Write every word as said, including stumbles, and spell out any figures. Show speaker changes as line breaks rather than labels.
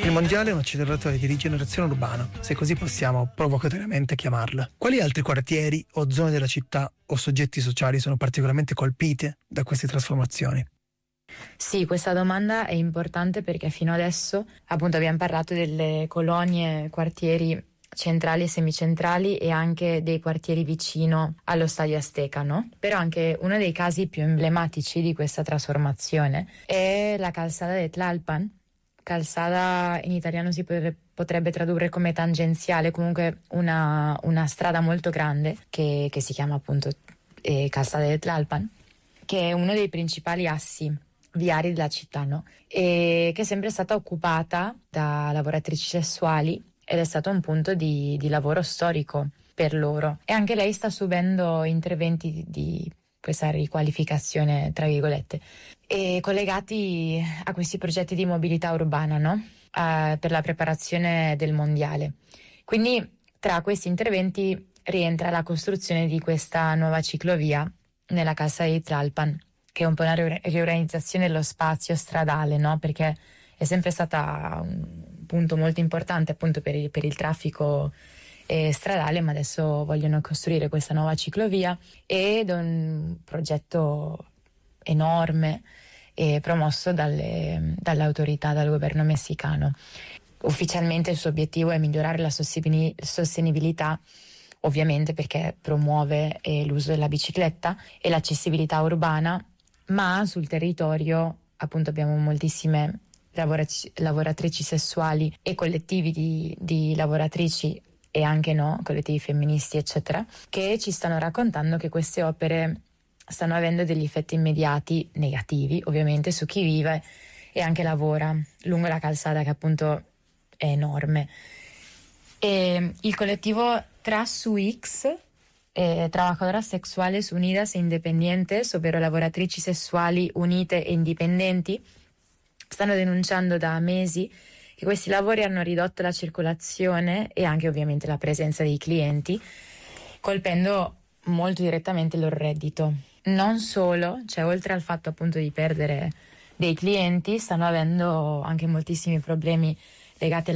Il mondiale è un acceleratore di rigenerazione urbana, se così possiamo provocatoriamente chiamarla. Quali altri quartieri o zone della città o soggetti sociali sono particolarmente colpite da queste trasformazioni?
Sì, questa domanda è importante perché fino adesso appunto abbiamo parlato delle colonie, quartieri centrali e semicentrali e anche dei quartieri vicino allo Stadio Azteca, no? Però anche uno dei casi più emblematici di questa trasformazione è la Calzada de Tlalpan. Calzada in italiano si potrebbe, potrebbe tradurre come tangenziale, comunque una, una strada molto grande che, che si chiama appunto eh, Calzada de Tlalpan, che è uno dei principali assi viari della città, no? E che è sempre stata occupata da lavoratrici sessuali ed è stato un punto di, di lavoro storico per loro. E anche lei sta subendo interventi di, di questa riqualificazione, tra virgolette, e collegati a questi progetti di mobilità urbana, no? Uh, per la preparazione del mondiale. Quindi tra questi interventi rientra la costruzione di questa nuova ciclovia nella Calzada di Tlalpan, che è un po' una riorganizzazione dello spazio stradale, no? Perché è sempre stata un punto molto importante appunto per il, per il traffico eh, stradale, ma adesso vogliono costruire questa nuova ciclovia ed è un progetto enorme e promosso dalle, dalle autorità, dal governo messicano. Ufficialmente il suo obiettivo è migliorare la sostenibilità, ovviamente perché promuove eh, l'uso della bicicletta e l'accessibilità urbana, ma sul territorio appunto abbiamo moltissime lavoraci- lavoratrici sessuali e collettivi di, di lavoratrici e anche no, collettivi femministi eccetera, che ci stanno raccontando che queste opere stanno avendo degli effetti immediati negativi ovviamente su chi vive e anche lavora lungo la calzada, che appunto è enorme. E il collettivo Tras U X, eh, Trabajadoras Sexuales Unidas e Independientes, ovvero lavoratrici sessuali unite e indipendenti, stanno denunciando da mesi che questi lavori hanno ridotto la circolazione e anche ovviamente la presenza dei clienti, colpendo molto direttamente il loro reddito. Non solo, cioè oltre al fatto appunto di perdere dei clienti, stanno avendo anche moltissimi problemi legati alla